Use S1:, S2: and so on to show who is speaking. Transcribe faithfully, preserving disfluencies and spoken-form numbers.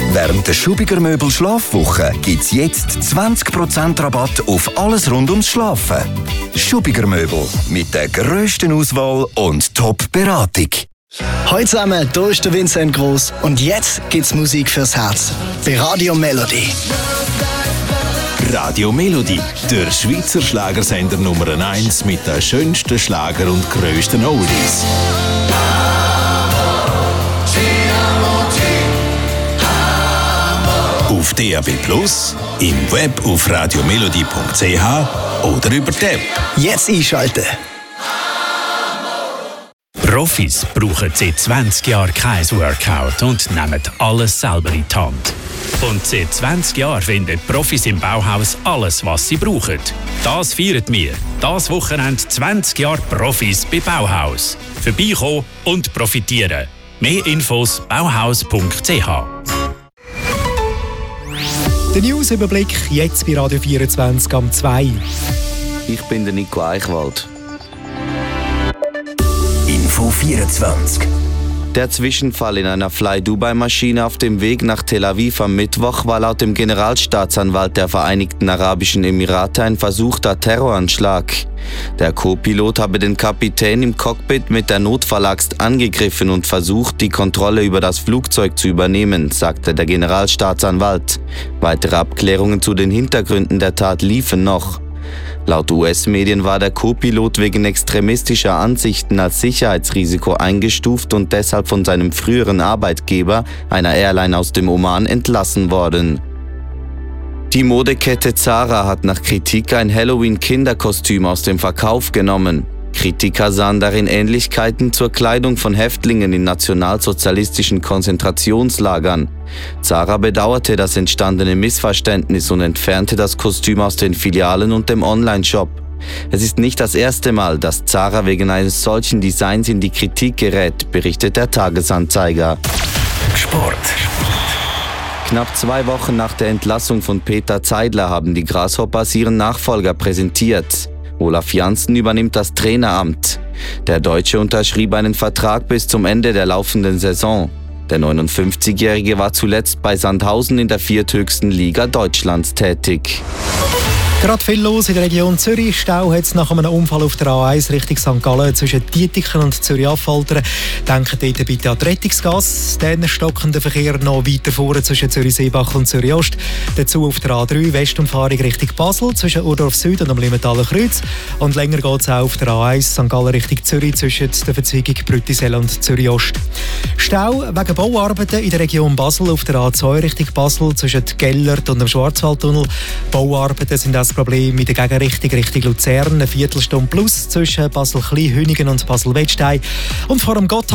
S1: Während der Schubiger Möbel Schlafwoche gibt es jetzt zwanzig Prozent Rabatt auf alles rund ums Schlafen. Schubiger Möbel mit der grössten Auswahl und Top-Beratung.
S2: Hallo zusammen, hier ist der Vincent Gross und jetzt gibt's Musik fürs Herz. Bei Radio Melody.
S3: Radio Melody, der Schweizer Schlagersender Nummer eins mit den schönsten Schlager und grössten Oldies. Auf D A B plus, im Web auf radiomelody punkt c h oder über die App.
S2: Jetzt einschalten.
S4: Profis brauchen seit zwanzig Jahren kein Workout und nehmen alles selber in die Hand. Und seit zwanzig Jahren finden Profis im Bauhaus alles, was sie brauchen. Das feiern wir. Das Wochenende zwanzig Jahre Profis bei Bauhaus. Vorbeikommen und profitieren. Mehr Infos bauhaus punkt c h.
S5: Der News-Überblick jetzt bei Radio vierundzwanzig am zwei.
S6: Ich bin der Nico Eichwald.
S1: Info vierundzwanzig.
S6: Der Zwischenfall in einer Fly-Dubai-Maschine auf dem Weg nach Tel Aviv am Mittwoch war laut dem Generalstaatsanwalt der Vereinigten Arabischen Emirate ein versuchter Terroranschlag. Der Co-Pilot habe den Kapitän im Cockpit mit der Notfallaxt angegriffen und versucht, die Kontrolle über das Flugzeug zu übernehmen, sagte der Generalstaatsanwalt. Weitere Abklärungen zu den Hintergründen der Tat liefen noch. Laut U S-Medien war der Co-Pilot wegen extremistischer Ansichten als Sicherheitsrisiko eingestuft und deshalb von seinem früheren Arbeitgeber, einer Airline aus dem Oman, entlassen worden. Die Modekette Zara hat nach Kritik ein Halloween-Kinderkostüm aus dem Verkauf genommen. Kritiker sahen darin Ähnlichkeiten zur Kleidung von Häftlingen in nationalsozialistischen Konzentrationslagern. Zara bedauerte das entstandene Missverständnis und entfernte das Kostüm aus den Filialen und dem Online-Shop. Es ist nicht das erste Mal, dass Zara wegen eines solchen Designs in die Kritik gerät, berichtet der Tagesanzeiger.
S1: Sport.
S6: Knapp zwei Wochen nach der Entlassung von Peter Zeidler haben die Grasshoppers ihren Nachfolger präsentiert. Olaf Janssen übernimmt das Traineramt. Der Deutsche unterschrieb einen Vertrag bis zum Ende der laufenden Saison. Der neunundfünfzigjährige war zuletzt bei Sandhausen in der vierthöchsten Liga Deutschlands tätig.
S5: Gerade viel los in der Region Zürich. Stau hat es nach einem Unfall auf der A eins Richtung Sankt Gallen zwischen Dietiken und Zürich-Affaltern. Denken dort bitte an die Rettungsgas. Den stockenden Verkehr noch weiter vor zwischen Zürich-Seebach und Zürich-Ost. Dazu auf der A drei Westumfahrung Richtung Basel zwischen Urdorf Süd und dem Limentaler Kreuz. Und länger geht es auch auf der A eins Sankt Gallen Richtung Zürich zwischen der Verzweigung Brüttisell und Zürich-Ost. Stau wegen Bauarbeiten in der Region Basel auf der A zwei Richtung Basel zwischen Gellert und dem Schwarzwaldtunnel. Bauarbeiten sind das Problem mit der Gegenrichtung Richtung Luzern, eine Viertelstunde plus zwischen Basel-Kleinhünigen und Basel-Wettstein. Und vor dem Gotthard